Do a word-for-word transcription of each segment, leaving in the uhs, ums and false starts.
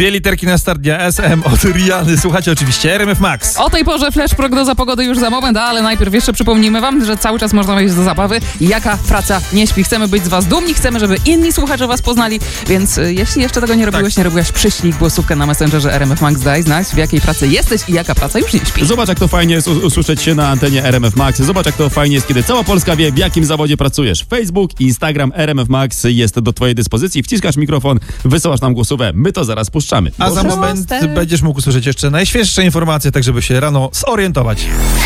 Dwie literki na start dnia. S M od Riany. Słuchacie oczywiście R M F Max. O tej porze flash prognoza pogody już za moment, ale najpierw jeszcze przypomnijmy wam, że cały czas można wejść do zabawy. Jaka praca nie śpi. Chcemy być z was dumni, chcemy, żeby inni słuchacze was poznali, więc y, jeśli jeszcze tego nie robiłeś, tak. nie robiłaś, przyślij głosówkę na Messengerze R M F Max, daj znać, w jakiej pracy jesteś i jaka praca już nie śpi. Zobacz, jak to fajnie jest usłyszeć się na antenie R M F Max. Zobacz, jak to fajnie jest, kiedy cała Polska wie, w jakim zawodzie pracujesz. Facebook, Instagram, R M F Max jest do twojej dyspozycji. Wciskasz mikrofon, wysyłasz nam głosówkę. My to zaraz puszczamy. A za moment będziesz mógł usłyszeć jeszcze najświeższe informacje, tak żeby się rano zorientować.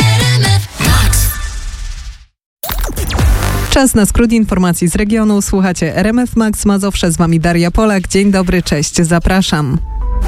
Czas na skrót informacji z regionu. Słuchacie R M F Max Mazowsze, z wami Daria Polak. Dzień dobry, cześć, zapraszam.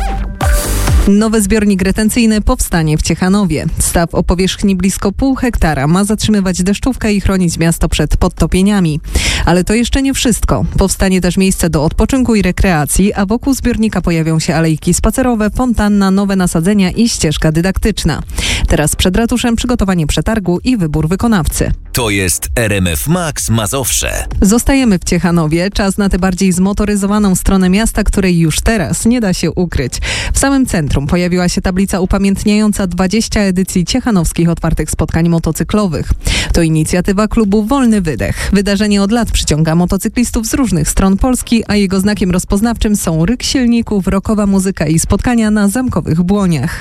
Nowy zbiornik retencyjny powstanie w Ciechanowie. Staw o powierzchni blisko pół hektara ma zatrzymywać deszczówkę i chronić miasto przed podtopieniami. Ale to jeszcze nie wszystko. Powstanie też miejsce do odpoczynku i rekreacji, a wokół zbiornika pojawią się alejki spacerowe, fontanna, nowe nasadzenia i ścieżka dydaktyczna. Teraz przed ratuszem przygotowanie przetargu i wybór wykonawcy. To jest R M F Max Mazowsze. Zostajemy w Ciechanowie. Czas na tę bardziej zmotoryzowaną stronę miasta, której już teraz nie da się ukryć. W samym centrum pojawiła się tablica upamiętniająca dwadzieścia edycji ciechanowskich otwartych spotkań motocyklowych. To inicjatywa klubu Wolny Wydech. Wydarzenie od lat przyciąga motocyklistów z różnych stron Polski, a jego znakiem rozpoznawczym są ryk silników, rockowa muzyka i spotkania na zamkowych błoniach.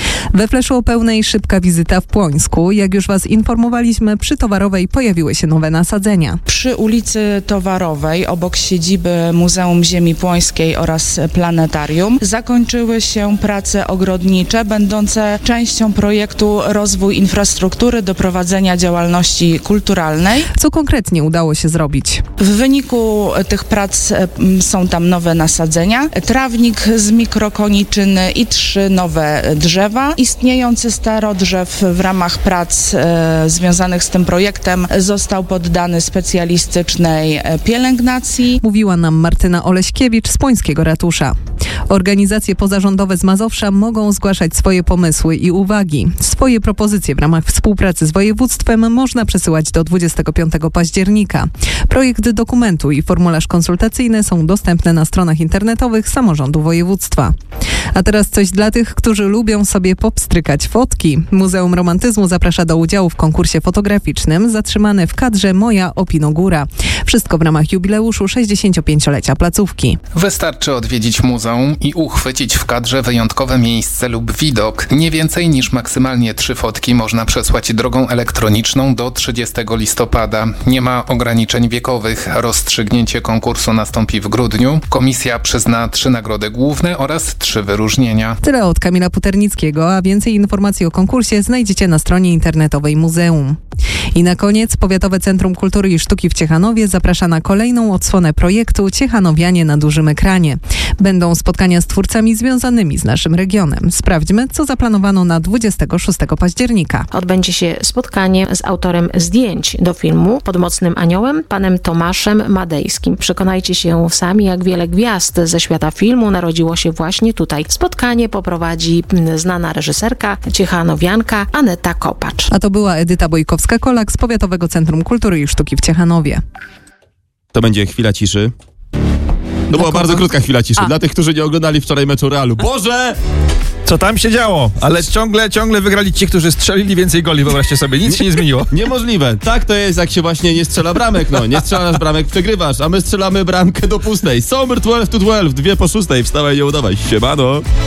We Fleszu o pełnej szybka wizyta w Płońsku. Jak już was informowaliśmy, przy Towarowej pojawiły się nowe nasadzenia. Przy ulicy Towarowej, obok siedziby Muzeum Ziemi Płońskiej oraz Planetarium, zakończyły się prace ogrodnicze, będące częścią projektu Rozwój Infrastruktury do prowadzenia działalności kulturalnej. Co konkretnie udało się zrobić? W wyniku tych prac są tam nowe nasadzenia, trawnik z mikrokoniczyny i trzy nowe drzewa. Istniejący starodrzew w ramach prac e, związanych z tym projektem został poddany specjalistycznej pielęgnacji. Mówiła nam Martyna Oleśkiewicz z Płońskiego Ratusza. Organizacje pozarządowe z Mazowsza mogą zgłaszać swoje pomysły i uwagi. Swoje propozycje w ramach współpracy z województwem można przesyłać do dwudziestego piątego października. Projekt dokumentu i formularz konsultacyjny są dostępne na stronach internetowych samorządu województwa. A teraz coś dla tych, którzy lubią sobie popstrykać fotki. Muzeum Romantyzmu zaprasza do udziału w konkursie fotograficznym zatrzymany w kadrze Moja Opinogóra. Wszystko w ramach jubileuszu sześćdziesięciopięciolecia placówki. Wystarczy odwiedzić muzeum i uchwycić w kadrze wyjątkowe miejsce lub widok. Nie więcej niż maksymalnie trzy fotki można przesłać drogą elektroniczną do trzydziestego listopada. Nie ma ograniczeń wiekowych. Rozstrzygnięcie konkursu nastąpi w grudniu. Komisja przyzna trzy nagrody główne oraz trzy wyróżnienia. Tyle od Kamila Puternickiego, a więcej informacji o konkursie znajdziecie na stronie internetowej muzeum. I na koniec Powiatowe Centrum Kultury i Sztuki w Ciechanowie zaprasza na kolejną odsłonę projektu Ciechanowianie na dużym ekranie. Będą spotkania z twórcami związanymi z naszym regionem. Sprawdźmy, co zaplanowano na dwudziestego szóstego października. Odbędzie się spotkanie z autorem zdjęć do filmu Pod mocnym aniołem, panem Tomaszem Madejskim. Przekonajcie się sami, jak wiele gwiazd ze świata filmu narodziło się właśnie tutaj. Spotkanie poprowadzi znana reżyserka, ciechanowianka Aneta Kopacz. A to była Edyta Bojkowska-Kolak z Powiatowego Centrum Kultury i Sztuki w Ciechanowie. To będzie chwila ciszy. No była bardzo krótka chwila ciszy. A. Dla tych, którzy nie oglądali wczoraj meczu Realu. Boże! Co tam się działo? Ale ciągle, ciągle wygrali ci, którzy strzelili więcej goli. Wyobraźcie sobie, nic się nie zmieniło. Niemożliwe. Tak to jest, jak się właśnie nie strzela bramek. No, nie strzelasz bramek, przegrywasz, a my strzelamy bramkę do pustej. Summer dwanaście to dwanaście, dwie po szóstej. Wstawaj, nie udawaj. Siemano.